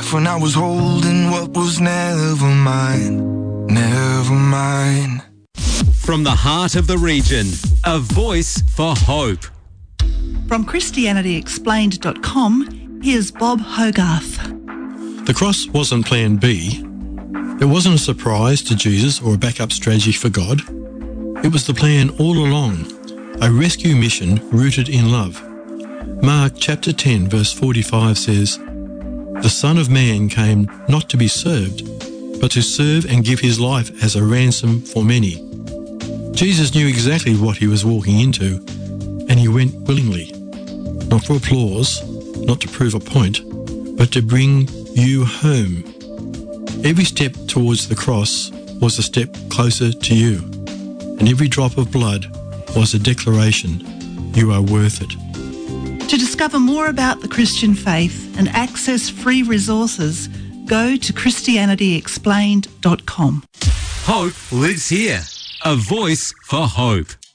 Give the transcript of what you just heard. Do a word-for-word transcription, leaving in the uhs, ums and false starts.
life when I was holding what was never mine, never mine. From the heart of the region, a voice for hope. From Christianity Explained dot com, here's Bob Hogarth. The cross wasn't plan B. It wasn't a surprise to Jesus or a backup strategy for God. It was the plan all along, a rescue mission rooted in love. Mark chapter ten verse forty-five says, "The Son of Man came not to be served, but to serve and give his life as a ransom for many." Jesus knew exactly what he was walking into, and he went willingly. Not for applause, not to prove a point, but to bring you home. Every step towards the cross was a step closer to you, and every drop of blood was a declaration, you are worth it. To discover more about the Christian faith and access free resources, go to Christianity Explained dot com. Hope lives here. A voice for hope.